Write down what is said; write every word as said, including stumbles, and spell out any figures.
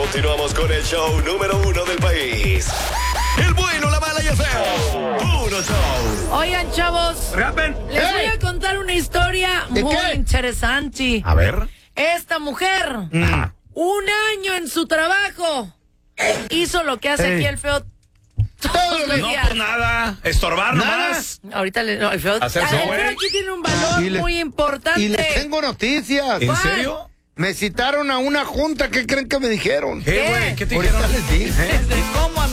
Continuamos con el show número uno del país. El bueno, la mala y el feo. Puro show. Oigan, chavos, Rapen. les ¡Ey! voy a contar una historia ¿De muy qué? interesante. A ver. Esta mujer, Mm. un año en su trabajo, hizo lo que hace Ey. aquí el feo todos Todos los los No días. por nada. Estorbar Nada. nomás. Ahorita le, no, el feo, Hacer el feo show, ¿eh? aquí tiene un valor Y le- muy importante. Y les tengo noticias. ¿En ¿Cuál? serio? Me citaron a una junta. ¿Qué creen que me dijeron? ¿Qué, güey? ¿Qué te Ahorita dijeron? les dije. ¿Cómo?